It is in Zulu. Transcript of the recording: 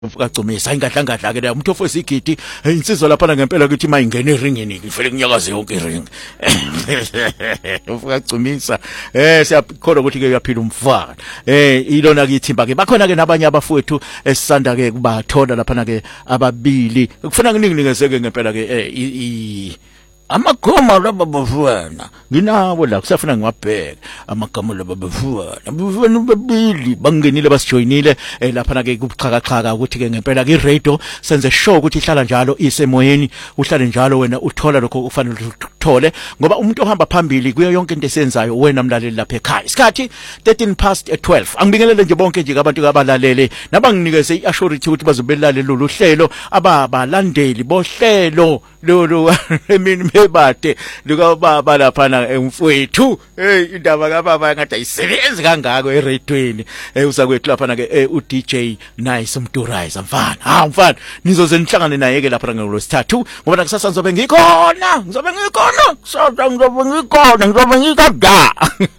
Ukagcumisa ingadla ke umuntu ofisa igidi insizwa lapha ngempela ukuthi mayingena eringini ngifele kunyakaze yonke iring ukagcumisa siyakholwa ukuthi ke uyaphila umfana ilona ke ithimba ke bakhona ke nabanye abafowethu esisanda ke kubathola lapha ke ababili kufuna ngininginikeze ngempela ke amagama laba bafana nginawo la kusafuna ngiwabheka amagama laba bafana bebili bangenile basijoyinile lapha ke kubuxhakaxhaka ukuthi ke ngempela ke radio senze show ukuthi ihlala njalo isemoyeni uhlale njalo wena uthola lokho ufanele ukuthole ngoba umuntu ohamba phambili kuyo yonke into esenzayo wena mlaleli lapha ekhaya isikhathi 12 angibingelele nje bonke nje abantu abalalele nabanginikeze iassurity ukuthi bazobelale lolu hlelo abalandeli bohlelo lo emini mebade likababa lapha na emfowethu indaba kababa ngathi ayisebenzi kangako eradweni usakwethu lapha na ke uDJ Nice Mturayiza mfana mfana nizoze nihlangane naye ke lapha ngolosithathu ngoba nakusasa ngizobe ngikhona kusasa ngizobe ngikhona